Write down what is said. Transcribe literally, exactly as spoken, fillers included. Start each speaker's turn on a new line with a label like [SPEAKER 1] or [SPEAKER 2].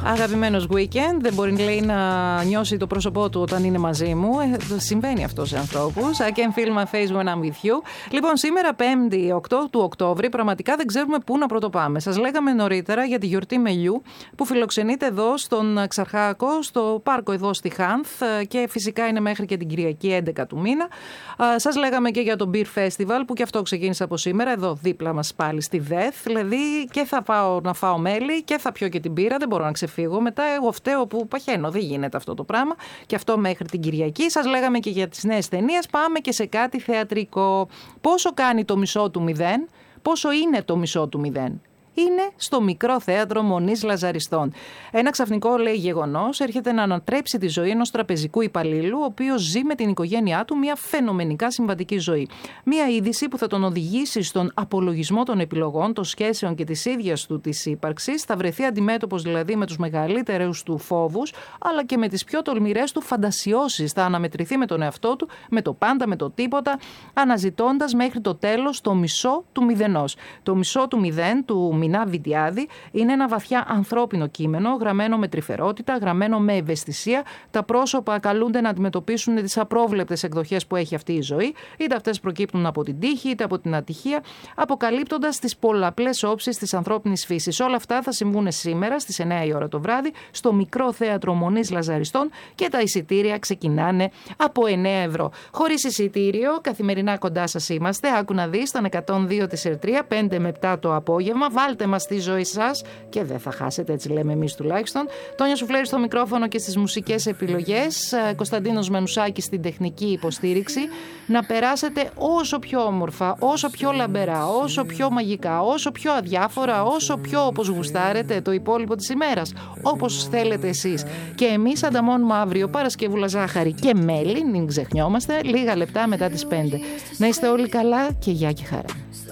[SPEAKER 1] Αγαπημένος Weekend, δεν μπορεί, λέει, να νιώσει το πρόσωπό του όταν είναι μαζί μου. Ε, συμβαίνει αυτό σε ανθρώπους. I can feel my face when I'm with you. Λοιπόν, σήμερα πέμπτη οκτώ του Οκτώβρη, πραγματικά δεν ξέρουμε πού να πρωτοπάμε. Σας λέγαμε νωρίτερα για τη γιορτή μελιού που φιλοξενείται εδώ στον Ξαρχάκο, στο πάρκο εδώ στη Χάνθ, και φυσικά είναι μέχρι και την Κυριακή έντεκα του μήνα. Σας λέγαμε και για το Beer Festival που και αυτό ξεκίνησε από σήμερα, εδώ δίπλα μας πάλι στη ΔΕΘ. Δηλαδή και θα πάω να φάω μέλι και θα πιω και την πύρα, δεν μπορώ να ξεφύγω. Μετά εγώ φταίω που παχαίνω, δεν γίνεται αυτό το πράγμα. Και αυτό μέχρι την Κυριακή. Σας λέγαμε και για τις νέες ταινίες. Πάμε και σε κάτι θεατρικό. Πόσο κάνει το μισό του μηδέν, πόσο είναι το μισό του μηδέν? Είναι στο Μικρό Θέατρο Μονής Λαζαριστών. Ένα ξαφνικό, λέει, γεγονός έρχεται να ανατρέψει τη ζωή ενός τραπεζικού υπαλλήλου, ο οποίος ζει με την οικογένειά του μια φαινομενικά συμβατική ζωή. Μια είδηση που θα τον οδηγήσει στον απολογισμό των επιλογών, των σχέσεων και της ίδιας του της ύπαρξης. Θα βρεθεί αντιμέτωπος δηλαδή με τους μεγαλύτερους του φόβους, αλλά και με τις πιο τολμηρές του φαντασιώσεις. Θα αναμετρηθεί με τον εαυτό του, με το πάντα, με το τίποτα, αναζητώντας μέχρι το τέλος το μισό του μηδενός. Το μισό του μηδέν του Μινά Βιντιάδη είναι ένα βαθιά ανθρώπινο κείμενο, γραμμένο με τρυφερότητα, γραμμένο με ευαισθησία. Τα πρόσωπα καλούνται να αντιμετωπίσουν τις απρόβλεπτες εκδοχές που έχει αυτή η ζωή, είτε αυτές προκύπτουν από την τύχη είτε από την ατυχία, αποκαλύπτοντας τις πολλαπλές όψεις της ανθρώπινης φύσης. Όλα αυτά θα συμβούν σήμερα στις εννιά η ώρα το βράδυ στο Μικρό Θέατρο Μονής Λαζαριστών και τα εισιτήρια ξεκινάνε από εννέα ευρώ. Χωρίς εισιτήριο, καθημερινά κοντά σας είμαστε. Άκου να δεις, στον εκατόν δύο της Ερτρία, πέντε με επτά το απόγευμα. Βάλτε μας στη ζωή σας και δεν θα χάσετε, έτσι λέμε εμείς τουλάχιστον. Τόνια Σουφλέρη στο μικρόφωνο και στις μουσικές επιλογές. Κωνσταντίνος Μενουσάκης στην τεχνική υποστήριξη. Να περάσετε όσο πιο όμορφα, όσο πιο λαμπερά, όσο πιο μαγικά, όσο πιο αδιάφορα, όσο πιο όπως γουστάρετε το υπόλοιπο της ημέρας. Όπως θέλετε εσείς. Και εμείς ανταμώνουμε αύριο Παρασκευούλα ζάχαρη και μέλι, μην ξεχνιόμαστε, λίγα λεπτά μετά τις πέντε. Να είστε όλοι καλά και γεια και χαρά.